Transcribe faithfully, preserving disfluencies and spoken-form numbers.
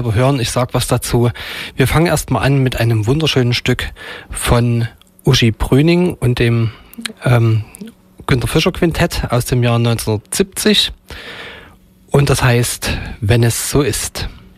selber hören. Ich sag was dazu. Wir fangen erstmal an mit einem wunderschönen Stück von Uschi Brüning und dem ähm, Günter Fischer Quintett aus dem Jahr neunzehnhundertsiebzig. Und das heißt, wenn es so ist.